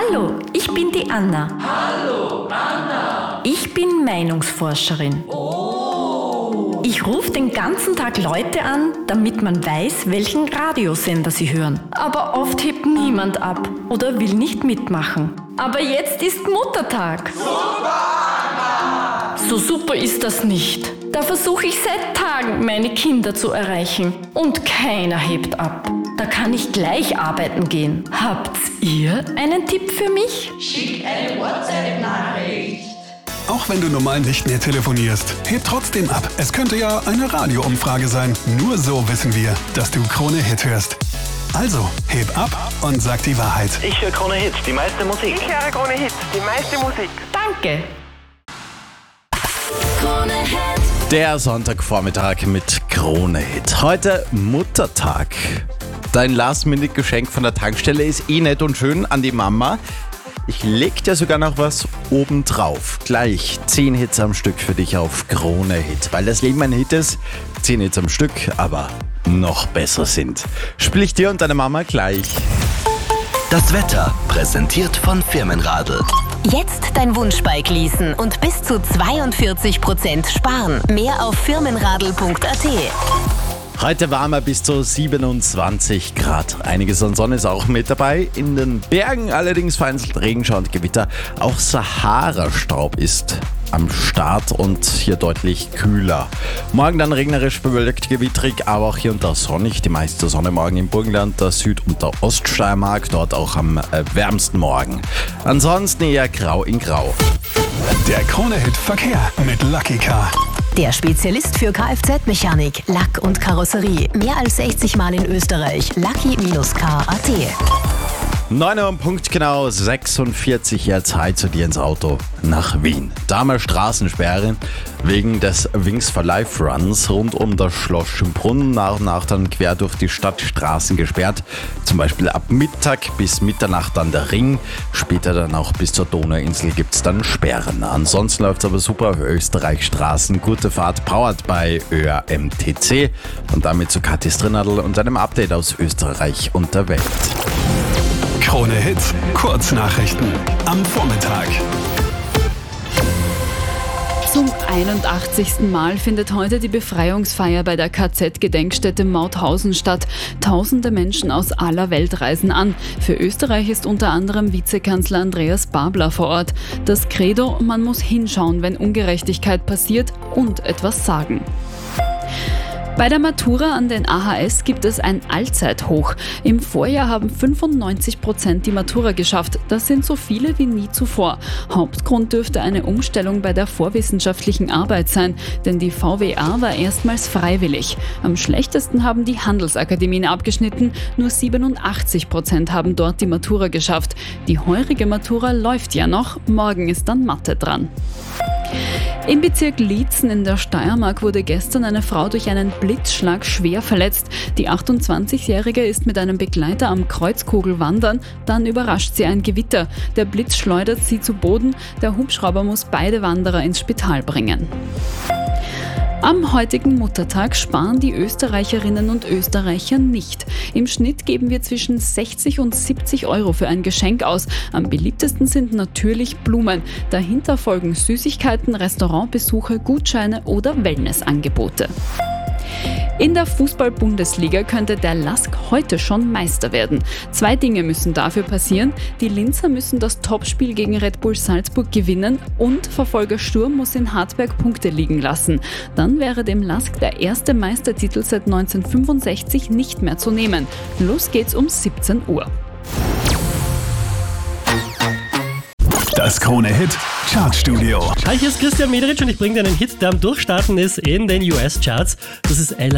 Hallo, ich bin die Anna. Hallo, Anna. Ich bin Meinungsforscherin. Oh. Ich rufe den ganzen Tag Leute an, damit man weiß, welchen Radiosender sie hören. Aber oft hebt niemand ab oder will nicht mitmachen. Aber jetzt ist Muttertag. Super! So super ist das nicht. Da versuche ich seit Tagen, meine Kinder zu erreichen. Und keiner hebt ab. Da kann ich gleich arbeiten gehen. Habt ihr einen Tipp für mich? Schick eine WhatsApp-Nachricht. Auch wenn du normal nicht mehr telefonierst, heb trotzdem ab. Es könnte ja eine Radioumfrage sein. Nur so wissen wir, dass du Krone Hit hörst. Also, heb ab und sag die Wahrheit. Ich höre Krone Hit, die meiste Musik. Ich höre Krone Hit, die meiste Musik. Danke. Krone Hit. Der Sonntagvormittag mit Krone Hit. Heute Muttertag. Dein Last-Minute-Geschenk von der Tankstelle ist nett und schön an die Mama. Ich leg dir sogar noch was obendrauf. Gleich 10 Hits am Stück für dich auf Krone Hit. Weil das Leben ein Hit ist, 10 Hits am Stück, aber noch besser sind. Spiel ich dir und deine Mama gleich. Das Wetter, präsentiert von Firmenradl. Jetzt dein Wunschbike leasen und bis zu 42% sparen. Mehr auf firmenradl.at. Heute warmer bis zu 27 Grad. Einiges an Sonne ist auch mit dabei. In den Bergen allerdings vereinzelt Regenschauer und Gewitter. Auch Sahara-Staub ist am Start und hier deutlich kühler. Morgen dann regnerisch, bewölkt, gewittrig, aber auch hier und da sonnig. Die meiste Sonne morgen im Burgenland, der Süd- und der Oststeiermark, dort auch am wärmsten Morgen. Ansonsten eher grau in grau. Der Krone Hit Verkehr mit Lucky Car. Der Spezialist für Kfz-Mechanik, Lack und Karosserie. Mehr als 60 Mal in Österreich. Lucky-car.at. 9 Uhr Punkt genau 46 Jahre Zeit zu dir ins Auto nach Wien. Da haben wir Straßensperren wegen des Wings for Life Runs rund um das Schloss Schönbrunn. Nach und nach dann quer durch die Stadt Straßen gesperrt. Zum Beispiel ab Mittag bis Mitternacht dann der Ring. Später dann auch bis zur Donauinsel gibt es dann Sperren. Ansonsten läuft es aber super auf Österreichstraßen. Gute Fahrt, powered by ÖRMTC. Und damit zu Kathi Strinadl und einem Update aus Österreich und der Welt. Krone Hit, Kurznachrichten am Vormittag. Zum 81. Mal findet heute die Befreiungsfeier bei der KZ-Gedenkstätte Mauthausen statt. Tausende Menschen aus aller Welt reisen an. Für Österreich ist unter anderem Vizekanzler Andreas Babler vor Ort. Das Credo: Man muss hinschauen, wenn Ungerechtigkeit passiert, und etwas sagen. Bei der Matura an den AHS gibt es ein Allzeithoch. Im Vorjahr haben 95% die Matura geschafft. Das sind so viele wie nie zuvor. Hauptgrund dürfte eine Umstellung bei der vorwissenschaftlichen Arbeit sein, denn die VWA war erstmals freiwillig. Am schlechtesten haben die Handelsakademien abgeschnitten. Nur 87% haben dort die Matura geschafft. Die heurige Matura läuft ja noch. Morgen ist dann Mathe dran. Im Bezirk Liezen in der Steiermark wurde gestern eine Frau durch einen Blitzschlag schwer verletzt. Die 28-Jährige ist mit einem Begleiter am Kreuzkogel wandern, dann überrascht sie ein Gewitter. Der Blitz schleudert sie zu Boden, der Hubschrauber muss beide Wanderer ins Spital bringen. Am heutigen Muttertag sparen die Österreicherinnen und Österreicher nicht. Im Schnitt geben wir zwischen 60 und 70 Euro für ein Geschenk aus. Am beliebtesten sind natürlich Blumen. Dahinter folgen Süßigkeiten, Restaurantbesuche, Gutscheine oder Wellnessangebote. In der Fußball-Bundesliga könnte der LASK heute schon Meister werden. 2 Dinge müssen dafür passieren. Die Linzer müssen das Topspiel gegen Red Bull Salzburg gewinnen und Verfolger Sturm muss in Hartberg Punkte liegen lassen. Dann wäre dem LASK der erste Meistertitel seit 1965 nicht mehr zu nehmen. Los geht's um 17 Uhr. Das Krone Hit Chartstudio. Hi, hier ist Christian Mederitsch und ich bringe dir einen Hit, der am Durchstarten ist in den US-Charts. Das ist